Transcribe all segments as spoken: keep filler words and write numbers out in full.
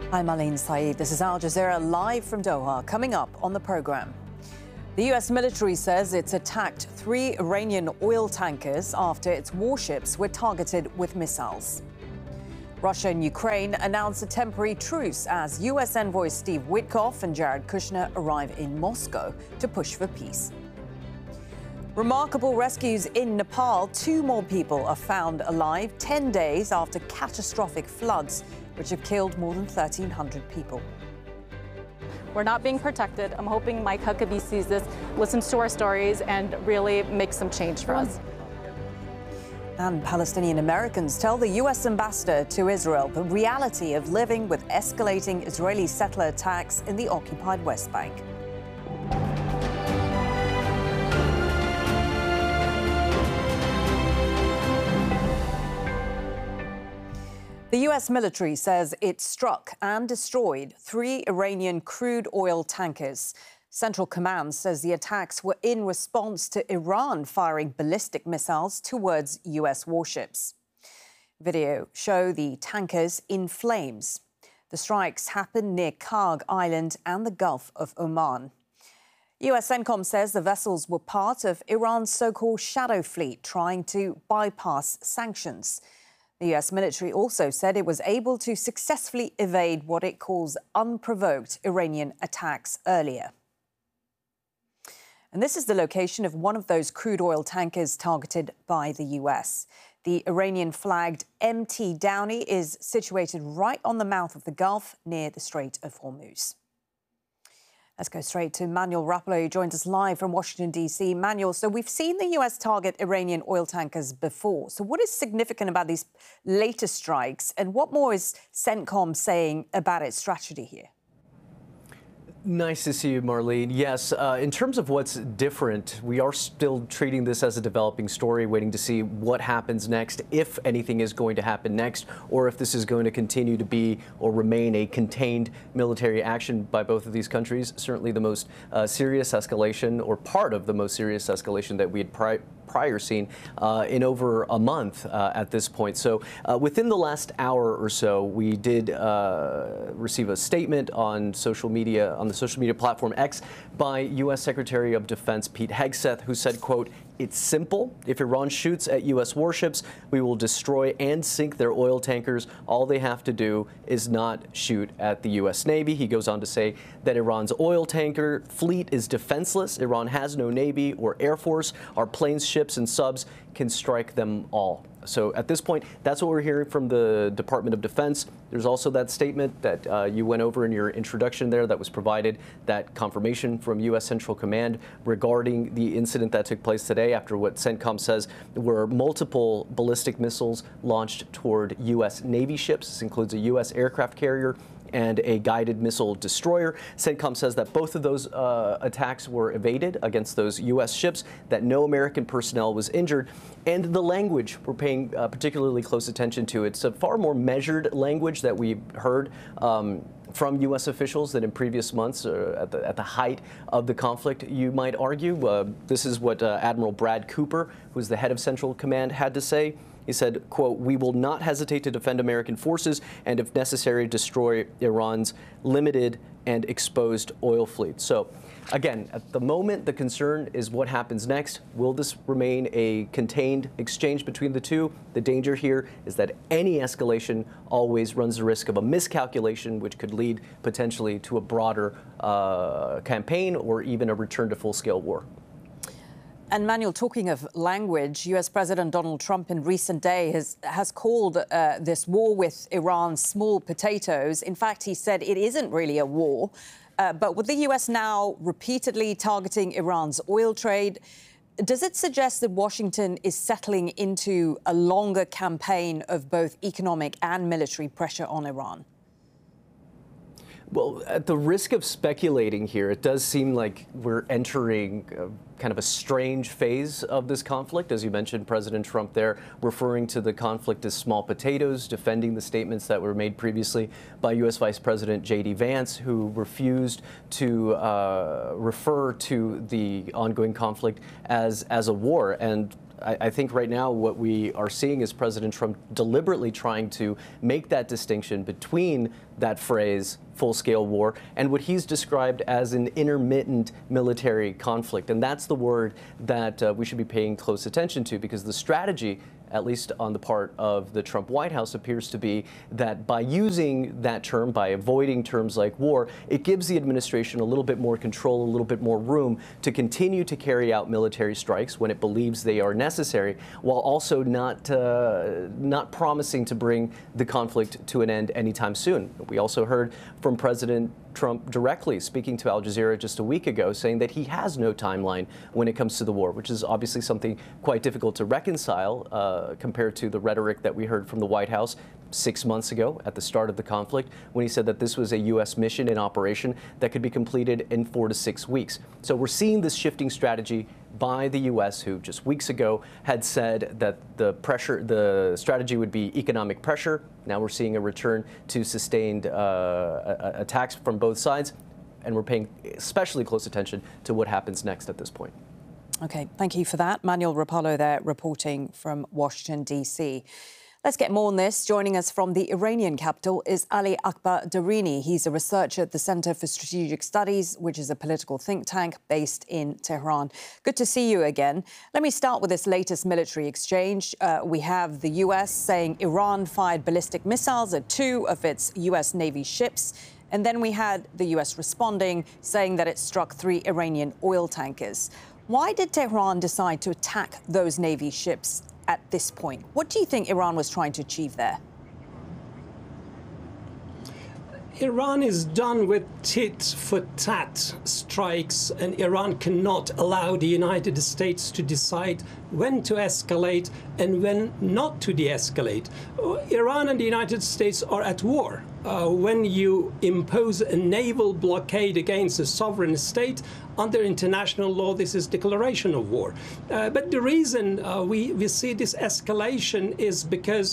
I'm Aline Saeed. This is Al Jazeera live from Doha. Coming up on the program, the U S military says it's attacked three Iranian oil tankers after its warships were targeted with missiles. Russia and Ukraine announce a temporary truce as U S envoys Steve Witkoff and Jared Kushner arrive in Moscow to push for peace. Remarkable rescues in Nepal. Two more people are found alive ten days after catastrophic floods, which have killed more than thirteen hundred people. We're not being protected. I'm hoping Mike Huckabee sees this, listens to our stories, and really makes some change for us. And Palestinian Americans tell the U S ambassador to Israel the reality of living with escalating Israeli settler attacks in the occupied West Bank. The U S military says it struck and destroyed three Iranian crude oil tankers. Central Command says the attacks were in response to Iran firing ballistic missiles towards U S warships. Video show the tankers in flames. The strikes happened near Karg Island and the Gulf of Oman. U S CENTCOM says the vessels were part of Iran's so-called shadow fleet trying to bypass sanctions. The U S military also said it was able to successfully evade what it calls unprovoked Iranian attacks earlier. And this is the location of one of those crude oil tankers targeted by the U S. The Iranian-flagged M T Downey is situated right on the mouth of the Gulf near the Strait of Hormuz. Let's go straight to Manuel Rapalo, who joins us live from Washington, D C. Manuel, so we've seen the U S target Iranian oil tankers before. So what is significant about these latest strikes, and what more is CENTCOM saying about its strategy here? Nice to see you, Marlene. Yes, uh, in terms of what's different, we are still treating this as a developing story, waiting to see what happens next, if anything is going to happen next, or if this is going to continue to be or remain a contained military action by both of these countries. Certainly the most uh, serious escalation, or part of the most serious escalation that we had pri prior seen uh, in over a month uh, at this point. So uh, within the last hour or so, we did uh, receive a statement on social media, on the social media platform X, by U S Secretary of Defense Pete Hegseth, who said, quote, "It's simple. If Iran shoots at U S warships, we will destroy and sink their oil tankers. All they have to do is not shoot at the U S Navy." He goes on to say that Iran's oil tanker fleet is defenseless. Iran has no Navy or Air Force. Our planes, ships, and subs can strike them all. So at this point, that's what we're hearing from the Department of Defense. There's also that statement that uh, you went over in your introduction there that was provided, that confirmation from U S Central Command regarding the incident that took place today after what CENTCOM says were multiple ballistic missiles launched toward U S Navy ships. This includes a U S aircraft carrier and a guided missile destroyer. CENTCOM says that both of those uh, attacks were evaded against those U S ships, that no American personnel was injured. And the language we're paying uh, particularly close attention to. It's a far more measured language that we've heard um, from U S officials than in previous months uh, at, the, at the height of the conflict, you might argue. Uh, this is what uh, Admiral Brad Cooper, who's the head of Central Command, had to say. He said, quote, "We will not hesitate to defend American forces and, if necessary, destroy Iran's limited and exposed oil fleet." So, again, at the moment, the concern is what happens next. Will this remain a contained exchange between the two? The danger here is that any escalation always runs the risk of a miscalculation, which could lead potentially to a broader uh, campaign or even a return to full-scale war. And Manuel, talking of language, U S President Donald Trump in recent days has, has called uh, this war with Iran small potatoes. In fact, he said it isn't really a war. Uh, but with the U S now repeatedly targeting Iran's oil trade, does it suggest that Washington is settling into a longer campaign of both economic and military pressure on Iran? Well, at the risk of speculating here, it does seem like we're entering a, kind of a strange phase of this conflict. As you mentioned, President Trump there referring to the conflict as small potatoes, defending the statements that were made previously by U S Vice President J D Vance, who refused to uh, refer to the ongoing conflict as, as a war. And I, I think right now what we are seeing is President Trump deliberately trying to make that distinction between that phrase, full-scale war, and what he's described as an intermittent military conflict. And that's the word that uh, we should be paying close attention to, because the strategy, at least on the part of the Trump White House, appears to be that by using that term, by avoiding terms like war, it gives the administration a little bit more control, a little bit more room to continue to carry out military strikes when it believes they are necessary, while also not uh, not promising to bring the conflict to an end anytime soon. We also heard from President Trump directly speaking to Al Jazeera just a week ago, saying that he has no timeline when it comes to the war, which is obviously something quite difficult to reconcile uh, compared to the rhetoric that we heard from the White House six months ago at the start of the conflict, when he said that this was a U S mission in operation that could be completed in four to six weeks. So we're seeing this shifting strategy by the U S, who just weeks ago had said that the pressure, the strategy would be economic pressure. Now we're seeing a return to sustained uh, attacks from both sides, and we're paying especially close attention to what happens next at this point. OK, thank you for that. Manuel Rapallo there reporting from Washington, D C. Let's get more on this. Joining us from the Iranian capital is Ali Akbar Darini. He's a researcher at the Center for Strategic Studies, which is a political think tank based in Tehran. Good to see you again. Let me start with this latest military exchange. Uh, we have the U S saying Iran fired ballistic missiles at two of its U S Navy ships. And then we had the U S responding, saying that it struck three Iranian oil tankers. Why did Tehran decide to attack those Navy ships at this point? What do you think Iran was trying to achieve there? Iran is done with tit-for-tat strikes, and Iran cannot allow the United States to decide when to escalate and when not to de-escalate. Iran and the United States are at war. Uh, when you impose a naval blockade against a sovereign state, under international law, this is declaration of war. Uh, but the reason uh, we, we see this escalation is because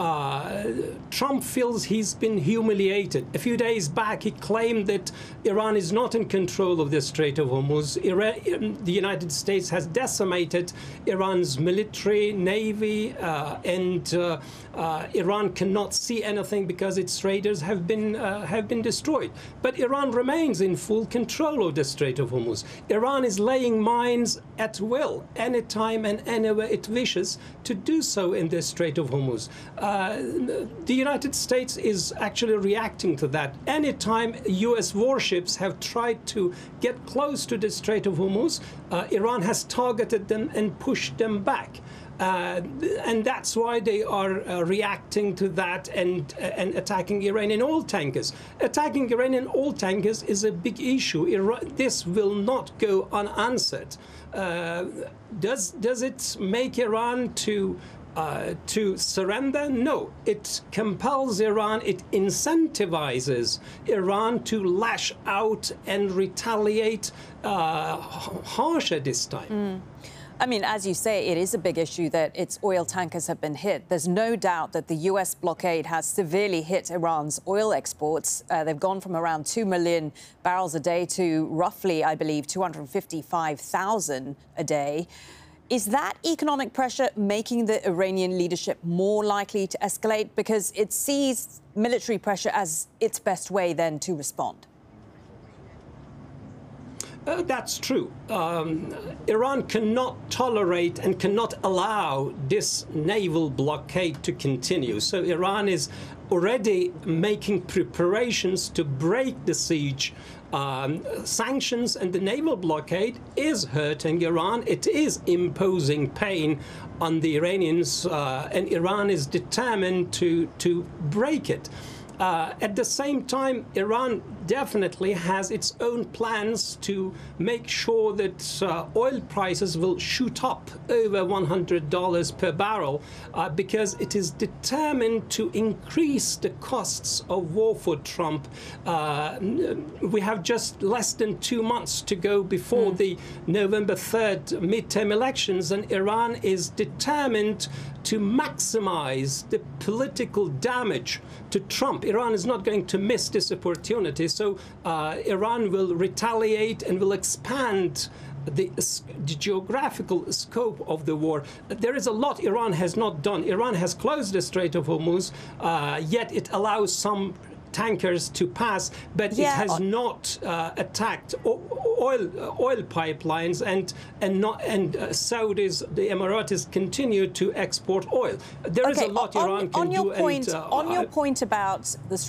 uh, Trump feels he's been humiliated. A few days back, he claimed that Iran is not in control of the Strait of Hormuz. Iran, the United States has decimated Iran's military, navy, uh, and uh, uh, Iran cannot see anything because its radars have been, uh, have been destroyed. But Iran remains in full control of the Strait of Hormuz. Iran is laying mines at will, anytime and anywhere it wishes to do so in the Strait of Hormuz. Uh, the United States is actually reacting to that. Anytime U S warships have tried to get close to the Strait of Hormuz, uh, Iran has targeted them and pushed them back. Uh, and that's why they are uh, reacting to that and, uh, and attacking Iranian oil tankers. Attacking Iranian oil tankers is a big issue. Iran, this will not go unanswered. Uh, does, does it make Iran to Uh, to surrender? No. It compels Iran, it incentivizes Iran to lash out and retaliate uh, harsher this time. Mm. I mean, as you say, it is a big issue that its oil tankers have been hit. There's no doubt that the U S blockade has severely hit Iran's oil exports. Uh, they've gone from around two million barrels a day to roughly, I believe, two hundred fifty-five thousand a day. Is that economic pressure making the Iranian leadership more likely to escalate because it sees military pressure as its best way then to respond? Uh, that's true. Um, Iran cannot tolerate and cannot allow this naval blockade to continue. So Iran is already making preparations to break the siege. Um, sanctions and the naval blockade is hurting Iran. It is imposing pain on the Iranians, uh, and Iran is determined to, to break it. Uh, at the same time, Iran definitely has its own plans to make sure that uh, oil prices will shoot up over one hundred dollars per barrel uh, because it is determined to increase the costs of war for Trump. Uh, we have just less than two months to go before mm. the November third midterm elections, and Iran is determined to maximize the political damage to Trump. Iran is not going to miss this opportunity. So uh, Iran will retaliate and will expand the, the geographical scope of the war. There is a lot Iran has not done. Iran has closed the Strait of Hormuz, uh, yet it allows some tankers to pass, but yeah. it has not uh, attacked oil oil pipelines, and and not and uh, Saudis, the Emiratis, continue to export oil. There okay, is a lot on, Iran can on your do. Point, and, uh, on your I, point about the